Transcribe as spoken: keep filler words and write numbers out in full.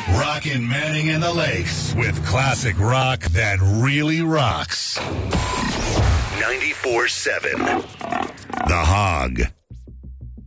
Rockin' Manning and the Lakes with classic rock that really rocks. ninety-four seven The Hog.